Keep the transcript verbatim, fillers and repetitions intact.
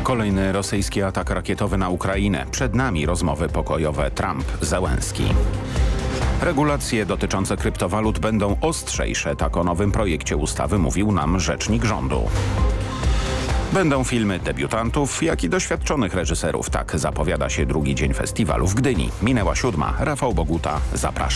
Kolejny rosyjski atak rakietowy na Ukrainę. Przed nami rozmowy pokojowe Trump-Zełenski. Regulacje dotyczące kryptowalut będą ostrzejsze, tak o nowym projekcie ustawy mówił nam rzecznik rządu. Będą filmy debiutantów, jak i doświadczonych reżyserów. Tak zapowiada się drugi dzień festiwalu w Gdyni. Minęła siódma. Rafał Boguta, zapraszam.